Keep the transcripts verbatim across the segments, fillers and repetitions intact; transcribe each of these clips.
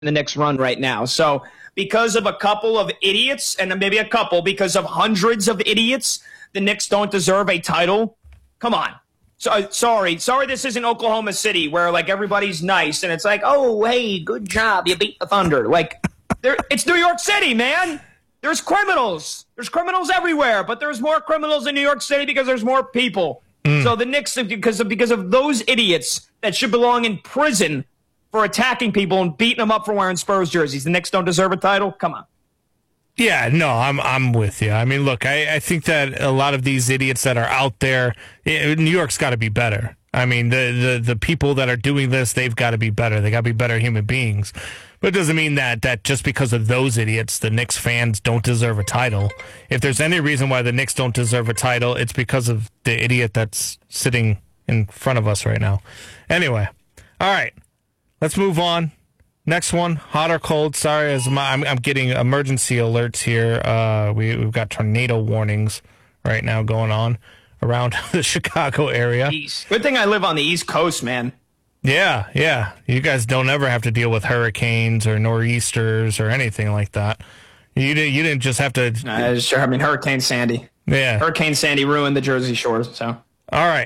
the Knicks run right now. So because of a couple of idiots, and maybe a couple, because of hundreds of idiots, the Knicks don't deserve a title. Come on. So, sorry. Sorry this isn't Oklahoma City where, like, everybody's nice and it's like, oh, hey, good job. You beat the Thunder. Like, there, it's New York City, man. There's criminals. There's criminals everywhere, but there's more criminals in New York City because there's more people. Mm. So the Knicks, because of, because of those idiots that should belong in prison for attacking people and beating them up for wearing Spurs jerseys, the Knicks don't deserve a title? Come on. Yeah, no, I'm I'm with you. I mean, look, I, I think that a lot of these idiots that are out there, it, New York's got to be better. I mean, the, the, the people that are doing this, they've got to be better. They got to be better human beings. But it doesn't mean that, that just because of those idiots, the Knicks fans don't deserve a title. If there's any reason why the Knicks don't deserve a title, it's because of the idiot that's sitting in front of us right now. Anyway, all right, let's move on. Next one, hot or cold. Sorry, as my, I'm, I'm getting emergency alerts here. Uh, we, we've got tornado warnings right now going on around the Chicago area. Jeez. Good thing I live on the East Coast, man. Yeah, yeah. You guys don't ever have to deal with hurricanes or nor'easters or anything like that. You didn't. You didn't just have to. Uh, sure. I mean, Hurricane Sandy. Yeah. Hurricane Sandy ruined the Jersey Shore. So. All right.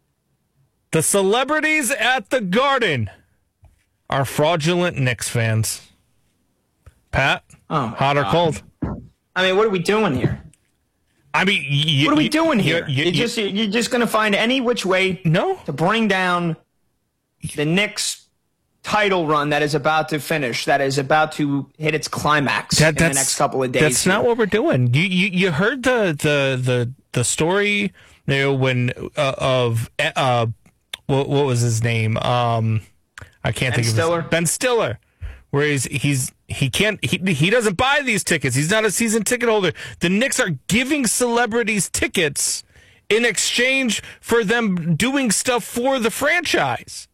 The celebrities at the Garden are fraudulent Knicks fans. Pat, oh, hot or God. cold? I mean, what are we doing here? I mean, you, what are we you, doing here? You, you, you're just you're just going to find any which way no? to bring down the Knicks title run that is about to finish, that is about to hit its climax that, in the next couple of days. That's here. not what we're doing. You you, you heard the the the the story, you know, when uh, of uh, what, what was his name? Um, I can't Ben think Stiller? of his, Ben Stiller. Where he's he's he can't he he doesn't buy these tickets. He's not a season ticket holder. The Knicks are giving celebrities tickets in exchange for them doing stuff for the franchise.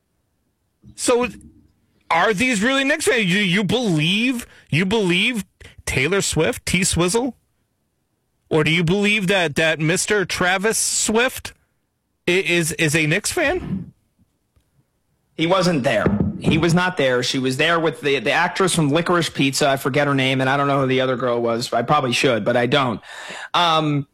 So, are these really Knicks fans? You, you believe you believe Taylor Swift, T Swizzle, or do you believe that, that Mister Travis Swift is is a Knicks fan? He wasn't there. He was not there. She was there with the the actress from Licorice Pizza. I forget her name, and I don't know who the other girl was. I probably should, but I don't. Um,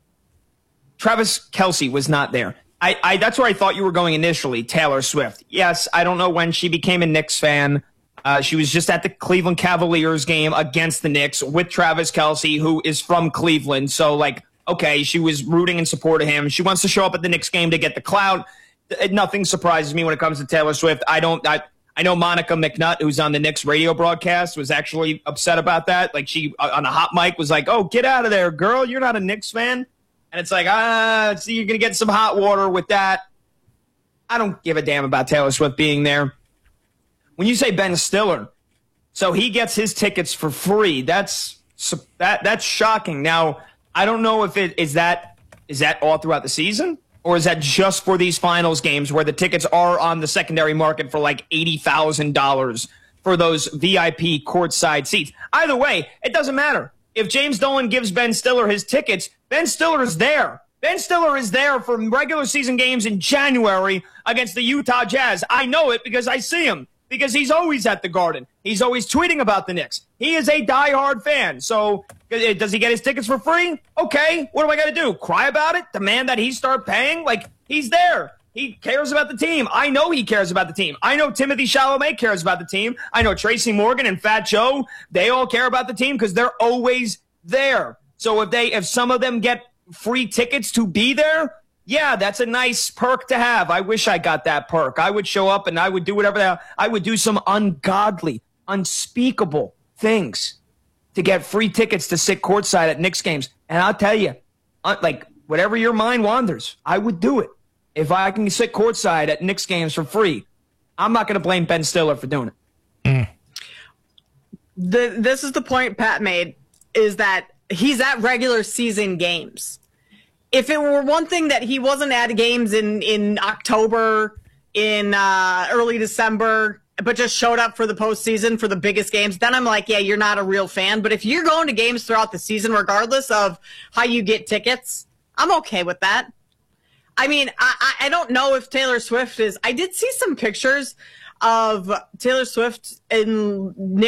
Travis Kelce was not there. I, I that's where I thought you were going initially, Taylor Swift. Yes, I don't know when she became a Knicks fan. Uh, she was just at the Cleveland Cavaliers game against the Knicks with Travis Kelce, who is from Cleveland. So, like, okay, she was rooting in support of him. She wants to show up at the Knicks game to get the clout. Nothing surprises me when it comes to Taylor Swift. I don't. I, I know Monica McNutt, who's on the Knicks radio broadcast, was actually upset about that. Like, she on a hot mic was like, "Oh, get out of there, girl! You're not a Knicks fan." And it's like, ah, so you're going to get some hot water with that. I don't give a damn about Taylor Swift being there. When you say Ben Stiller, so he gets his tickets for free, that's that that's shocking. Now, I don't know if it is that is that all throughout the season, or is that just for these finals games where the tickets are on the secondary market for like eighty thousand dollars for those V I P courtside seats. Either way, it doesn't matter. If James Dolan gives Ben Stiller his tickets, Ben Stiller is there. Ben Stiller is there for regular season games in January against the Utah Jazz. I know it because I see him, because he's always at the Garden. He's always tweeting about the Knicks. He is a diehard fan. So does he get his tickets for free? Okay, what do I got to do? Cry about it? Demand that he start paying? Like, he's there. He cares about the team. I know he cares about the team. I know Timothy Chalamet cares about the team. I know Tracy Morgan and Fat Joe, they all care about the team because they're always there. So if they, if some of them get free tickets to be there, yeah, that's a nice perk to have. I wish I got that perk. I would show up and I would do whatever the hell. I would do some ungodly, unspeakable things to get free tickets to sit courtside at Knicks games. And I'll tell you, like, whatever your mind wanders, I would do it. If I can sit courtside at Knicks games for free, I'm not going to blame Ben Stiller for doing it. Mm. The, this is the point Pat made, is that he's at regular season games. If it were one thing that he wasn't at games in, in October, in uh, early December, but just showed up for the postseason for the biggest games, then I'm like, yeah, you're not a real fan. But if you're going to games throughout the season, regardless of how you get tickets, I'm okay with that. I mean, I, I don't know if Taylor Swift is – I did see some pictures of Taylor Swift and Nick